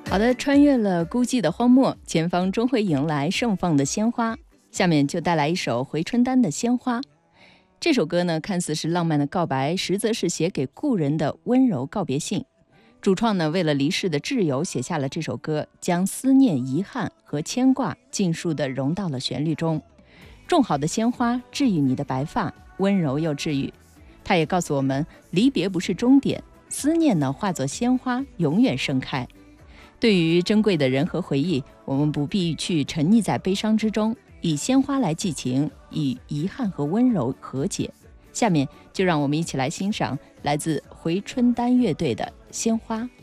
好的，穿越了孤寂的荒漠，前方终会迎来盛放的鲜花。下面就带来一首回春丹的《鲜花》。这首歌呢，看似是浪漫的告白，实则是写给故人的温柔告别信。主创呢，为了离世的挚友写下了这首歌，将思念、遗憾和牵挂尽数地融到了旋律中。种好的鲜花治愈你的白发，温柔又治愈。它也告诉我们，离别不是终点，思念呢化作鲜花，永远盛开。对于珍贵的人和回忆，我们不必去沉溺在悲伤之中，以鲜花来寄情，以遗憾和温柔和解。下面就让我们一起来欣赏来自回春丹乐队的《鲜花》。